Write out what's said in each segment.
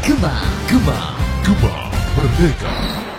Gema, Gema, Gema Merdeka.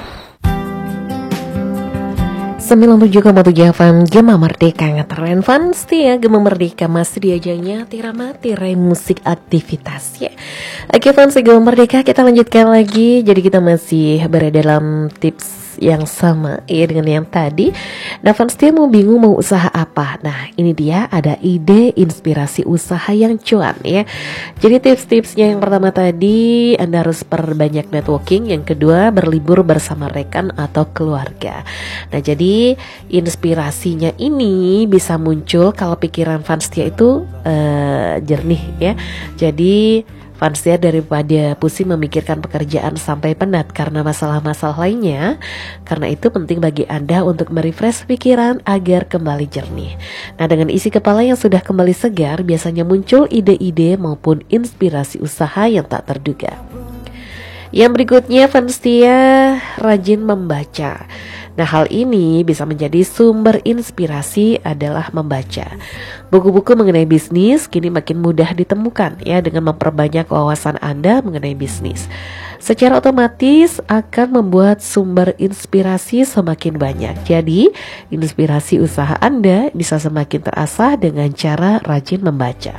97,7 FM Gema Merdeka ngetren fans ya. Gema Merdeka masih diajanya tirama tirai musik aktivitas ya. Oke fans Gema Merdeka, kita lanjutkan lagi. Jadi kita masih berada dalam tips yang sama ya dengan yang tadi. Nah fans dia mau bingung mau usaha apa. Nah ini dia ada ide inspirasi usaha yang cuan ya. Jadi tips-tipsnya yang pertama tadi, Anda harus perbanyak networking. Yang kedua, berlibur bersama rekan atau keluarga. Nah jadi inspirasinya ini bisa muncul kalau pikiran Fanstia itu jernih ya. Jadi Fanstia daripada pusing memikirkan pekerjaan sampai penat karena masalah-masalah lainnya, karena itu penting bagi Anda untuk merefresh pikiran agar kembali jernih. Nah dengan isi kepala yang sudah kembali segar, biasanya muncul ide-ide maupun inspirasi usaha yang tak terduga. Yang berikutnya, Fanstia rajin membaca. Nah hal ini bisa menjadi sumber inspirasi adalah membaca. Buku-buku mengenai bisnis kini makin mudah ditemukan ya, dengan memperbanyak wawasan Anda mengenai bisnis. Secara otomatis akan membuat sumber inspirasi semakin banyak. Jadi inspirasi usaha Anda bisa semakin terasah dengan cara rajin membaca.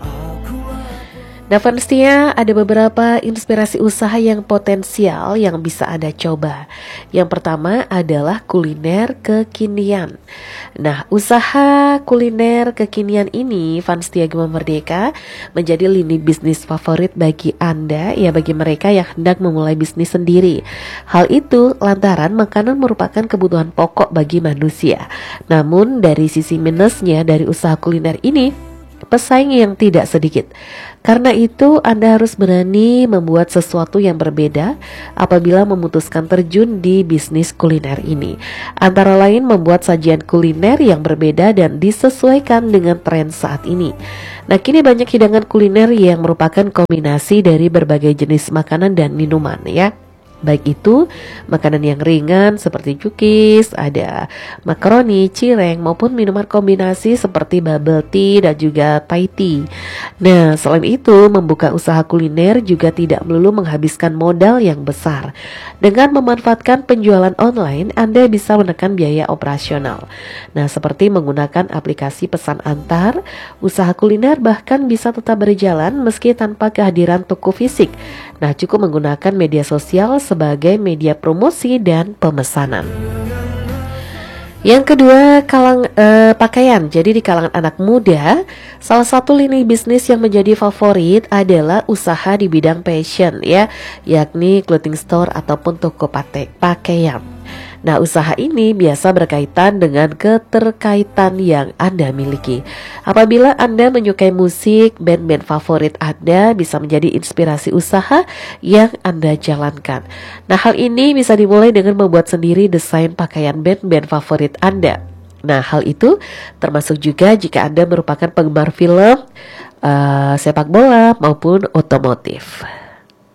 Nah Fanstia, ada beberapa inspirasi usaha yang potensial yang bisa Anda coba. Yang pertama adalah kuliner kekinian. Nah usaha kuliner kekinian ini Fanstia Gema Merdeka menjadi lini bisnis favorit bagi Anda ya, bagi mereka yang hendak memulai bisnis sendiri. Hal itu lantaran makanan merupakan kebutuhan pokok bagi manusia. Namun dari sisi minusnya dari usaha kuliner ini, pesaing yang tidak sedikit. Karena itu Anda harus berani membuat sesuatu yang berbeda apabila memutuskan terjun di bisnis kuliner ini. Antara lain membuat sajian kuliner yang berbeda dan disesuaikan dengan tren saat ini. Nah kini banyak hidangan kuliner yang merupakan kombinasi dari berbagai jenis makanan dan minuman ya. Baik itu makanan yang ringan seperti cookies, ada makaroni, cireng, maupun minuman kombinasi seperti bubble tea dan juga Thai tea. Nah selain itu membuka usaha kuliner juga tidak melulu menghabiskan modal yang besar. Dengan memanfaatkan penjualan online, Anda bisa menekan biaya operasional. Nah seperti menggunakan aplikasi pesan antar, usaha kuliner bahkan bisa tetap berjalan meski tanpa kehadiran toko fisik. Nah cukup menggunakan media sosial sebagai media promosi dan pemesanan. Yang kedua, pakaian. Jadi di kalangan anak muda, salah satu lini bisnis yang menjadi favorit adalah usaha di bidang fashion ya, yakni clothing store ataupun toko pakaian. Nah usaha ini biasa berkaitan dengan keterkaitan yang Anda miliki. Apabila Anda menyukai musik, band-band favorit Anda bisa menjadi inspirasi usaha yang Anda jalankan. Nah hal ini bisa dimulai dengan membuat sendiri desain pakaian band-band favorit Anda. Nah hal itu termasuk juga jika Anda merupakan penggemar film, sepak bola maupun otomotif.